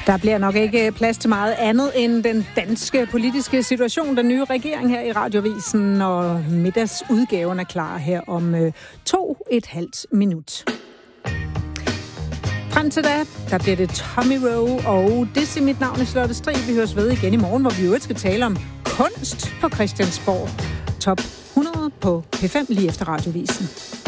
Der bliver nok ikke plads til meget andet end den danske politiske situation. Den nye regering her i Radioavisen, og middagsudgaven er klar her om 2,5 minut. Frem til da, der bliver det Tommy Rowe og Dizzy. Mit navn er Charlotte Strig. Vi høres ved igen i morgen, hvor vi jo skal tale om kunst på Christiansborg. Top 100 på P5 lige efter Radioavisen.